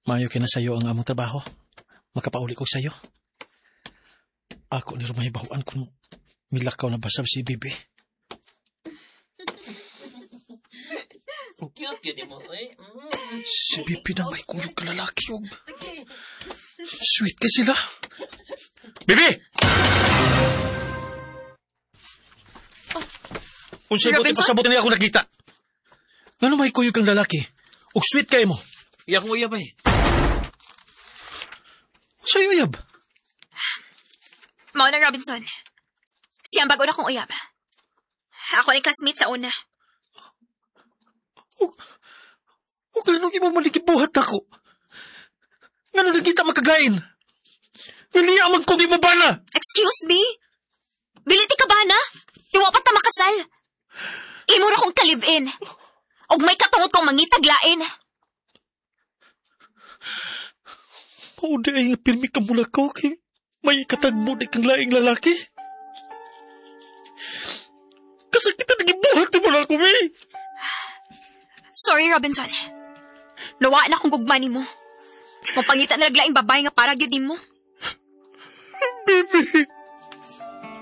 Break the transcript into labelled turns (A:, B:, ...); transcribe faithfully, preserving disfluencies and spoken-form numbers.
A: Mayo kina sayo ang among trabaho. Makapauli ko sayo. Ako ni rumahibahuan kung milakaw na basab si Bibi. Si Bibi na may kulog ka lalaki. Oh. Sweet ka sila. Bibi! Oh, unsay buti pasabutin niya ako nakita. Ngano may kuyog kang lalaki? Og sweet kayo mo.
B: Iya kong uyab eh.
A: Unsay uyab?
C: Mao na Robinson. Siyang bago na kong uyab. Ako ni classmate sa una.
A: O, o ganun yung malikibuhat ako. Ngano na kita makagain? Niliamang kong mo ba na?
C: Excuse me? Biliti ka ba na? Iwa pa ta makasal. Imo ra kong kalib-in. Og may katungod kong mangitaglain.
A: Pauda ay nga pirmi ka mula ko kay may katagbo na kang laing lalaki. Kasakita nagibuhat na mula ko, may.
C: Sorry, Robinson. Nawa na akong gugmani mo. Mapangita na naglaing babae nga para gyud mo.
A: Bibi.